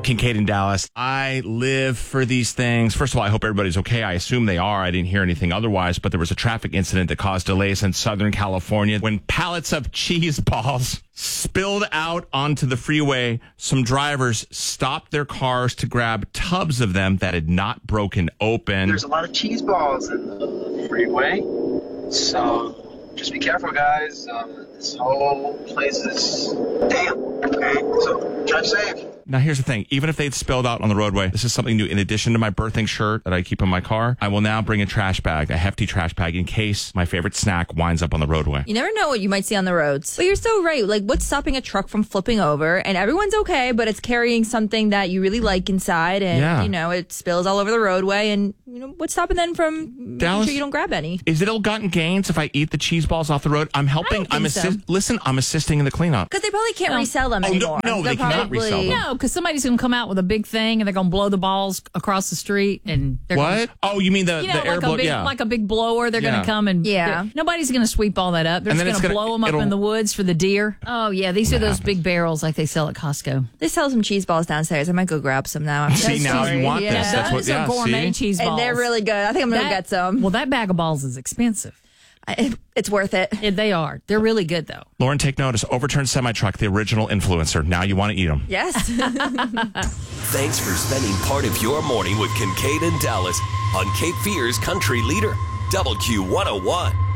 Kincaid in Dallas. I live for these things. First of all, I hope everybody's okay. I assume they are. I didn't hear anything otherwise, but there was a traffic incident that caused delays in Southern California when pallets of cheese balls spilled out onto the freeway. Some drivers stopped their cars to grab tubs of them that had not broken open. There's a lot of cheese balls in the freeway, so just be careful, guys. This whole place is damn. Okay, so drive safe. Now, here's the thing. Even if they'd spilled out on the roadway, this is something new. In addition to my birthing shirt that I keep in my car, I will now bring a trash bag, a hefty trash bag, in case my favorite snack winds up on the roadway. You never know what you might see on the roads. But you're so right. Like, what's stopping a truck from flipping over? And everyone's okay, but it's carrying something that you really like inside. And, it spills all over the roadway. And, what's stopping them from making sure you don't grab any? Is it ill-gotten gains if I eat the cheese balls off the road? I'm helping. I'm assisting in the cleanup. Because they probably can't resell them anymore. No, they cannot resell them. No, because somebody's going to come out with a big thing and they're going to blow the balls across the street. And they're what? You mean the air blow? Like a big blower. They're going to come and nobody's going to sweep all that up. They're just going to blow them up in the woods for the deer. Oh yeah, these are those big barrels like they sell at Costco. They sell some cheese balls downstairs. I might go grab some now. See, now you want this. That's what. Yeah, gourmet cheese balls, and they're really good. I think I'm going to get some. Well, that bag of balls is expensive. It's worth it. They are. They're really good, though. Lauren, take notice. Overturned semi-truck, the original influencer. Now you want to eat them. Yes. Thanks for spending part of your morning with Kincaid and Dallas on Cape Fear's Country Leader, WQ101.